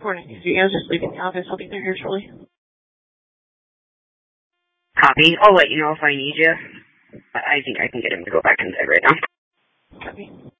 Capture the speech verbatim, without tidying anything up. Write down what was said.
Morning. I was just leaving the office. I'll be there here shortly. Copy. I'll let you know if I need you. I think I can get him to go back inside right now. Copy.